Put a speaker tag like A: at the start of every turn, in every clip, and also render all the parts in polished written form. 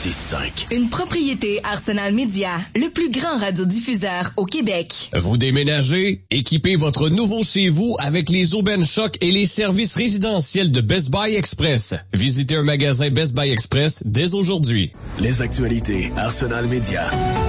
A: 1065.
B: Une propriété Arsenal Média, le plus grand radiodiffuseur au Québec.
C: Vous déménagez? Équipez votre nouveau chez vous avec les aubaines choc et les services résidentiels de Best Buy Express. Visitez un magasin Best Buy Express dès aujourd'hui.
A: Les actualités Arsenal Média.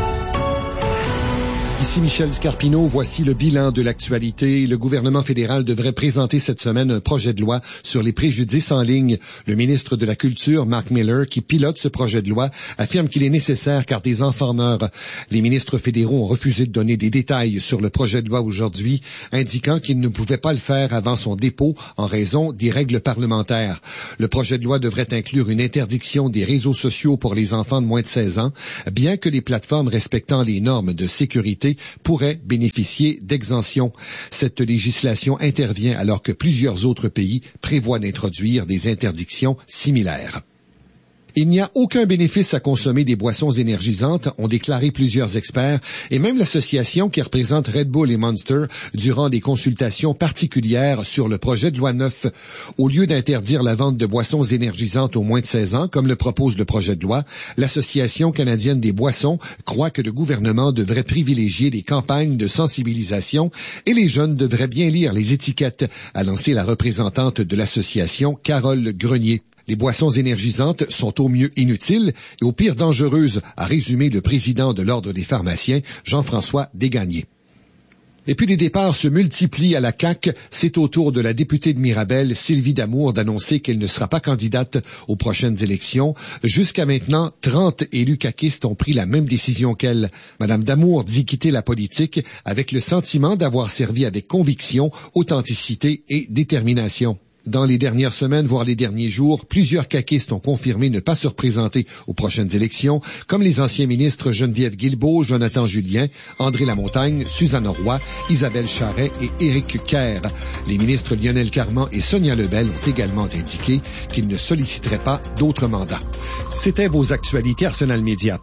D: Ici Michel Scarpino, voici le bilan de l'actualité. Le gouvernement fédéral devrait présenter cette semaine un projet de loi sur les préjudices en ligne. Le ministre de la Culture, Mark Miller, qui pilote ce projet de loi, affirme qu'il est nécessaire car des enfants meurent. Les ministres fédéraux ont refusé de donner des détails sur le projet de loi aujourd'hui, indiquant qu'ils ne pouvaient pas le faire avant son dépôt en raison des règles parlementaires. Le projet de loi devrait inclure une interdiction des réseaux sociaux pour les enfants de moins de 16 ans, bien que les plateformes respectant les normes de sécurité pourraient bénéficier d'exemptions. Cette législation intervient alors que plusieurs autres pays prévoient d'introduire des interdictions similaires. Il n'y a aucun bénéfice à consommer des boissons énergisantes, ont déclaré plusieurs experts, et même l'association qui représente Red Bull et Monster durant des consultations particulières sur le projet de loi 9. Au lieu d'interdire la vente de boissons énergisantes aux moins de 16 ans, comme le propose le projet de loi, l'Association canadienne des boissons croit que le gouvernement devrait privilégier des campagnes de sensibilisation et les jeunes devraient bien lire les étiquettes, a lancé la représentante de l'association, Carole Grenier. Les boissons énergisantes sont au mieux inutiles et au pire dangereuses, a résumé le président de l'Ordre des pharmaciens, Jean-François Desgagnés. Et puis les départs se multiplient à la CAQ. C'est au tour de la députée de Mirabel, Sylvie Damour, d'annoncer qu'elle ne sera pas candidate aux prochaines élections. Jusqu'à maintenant, 30 élus caquistes ont pris la même décision qu'elle. Madame Damour dit quitter la politique avec le sentiment d'avoir servi avec conviction, authenticité et détermination. Dans les dernières semaines, voire les derniers jours, plusieurs caquistes ont confirmé ne pas se représenter aux prochaines élections, comme les anciens ministres Geneviève Guilbeault, Jonathan Julien, André Lamontagne, Suzanne Roy, Isabelle Charret et Éric Kerr. Les ministres Lionel Carman et Sonia Lebel ont également indiqué qu'ils ne solliciteraient pas d'autres mandats. C'était vos actualités Arsenal Média.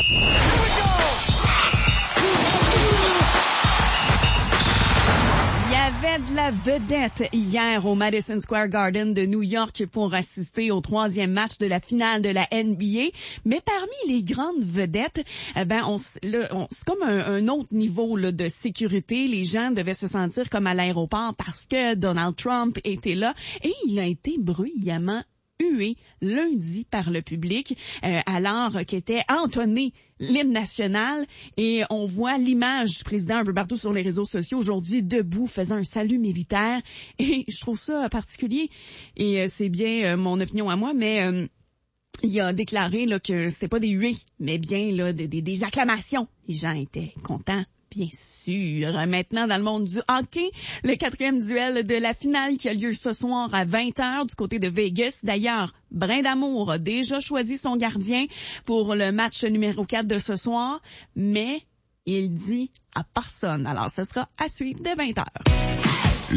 E: De la vedette hier au Madison Square Garden de New York pour assister au 3e match de la finale de la NBA. Mais parmi les grandes vedettes, c'est comme un autre niveau là, de sécurité. Les gens devaient se sentir comme à l'aéroport parce que Donald Trump était là et il a été bruyamment hué lundi par le public alors qu'était entonné l'hymne national et on voit l'image du président un peu partout sur les réseaux sociaux aujourd'hui debout faisant un salut militaire et je trouve ça particulier et c'est bien mon opinion à moi mais il a déclaré là que c'était pas des huées mais bien là des acclamations. Les gens étaient contents. Bien sûr. Maintenant, dans le monde du hockey, le 4e duel de la finale qui a lieu ce soir à 20h du côté de Vegas. D'ailleurs, Brindamour a déjà choisi son gardien pour le match numéro 4 de ce soir, mais il dit à personne. Alors, ce sera à suivre dès 20h.